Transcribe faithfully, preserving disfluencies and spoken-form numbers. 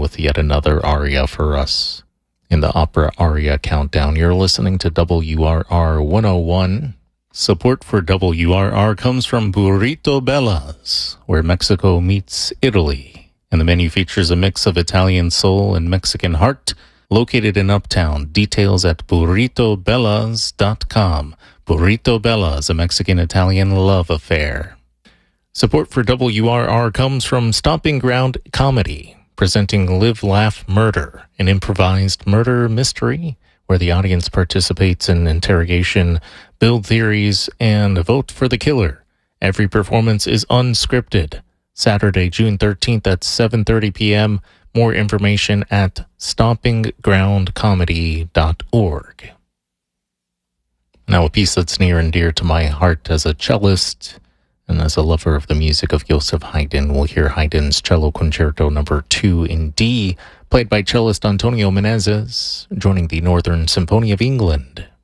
with yet another aria for us in the Opera Aria Countdown. You're listening to W R R one oh one. Support for W R R comes from Burrito Bella's, where Mexico meets Italy. And the menu features a mix of Italian soul and Mexican heart, located in Uptown. Details at burrito bellas dot com. Burrito Bella's, a Mexican-Italian love affair. Support for W R R comes from Stomping Ground Comedy, presenting Live, Laugh, Murder, an improvised murder mystery where the audience participates in interrogation, build theories, and vote for the killer. Every performance is unscripted. Saturday, June thirteenth at seven thirty p.m. More information at stomping ground comedy dot org. Now, a piece that's near and dear to my heart as a cellist and as a lover of the music of Joseph Haydn. We'll hear Haydn's Cello Concerto number two in D, played by cellist Antonio Menezes, joining the Northern Symphony of England.